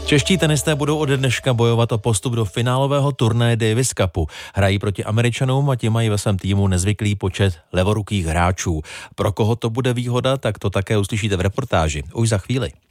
Čeští tenisté budou ode dneška bojovat o postup do finálového turnaje Davis Cupu. Hrají proti Američanům a ti mají ve svém týmu nezvyklý počet levorukých hráčů. Pro koho to bude výhoda, tak to také uslyšíte v reportáži už za chvíli.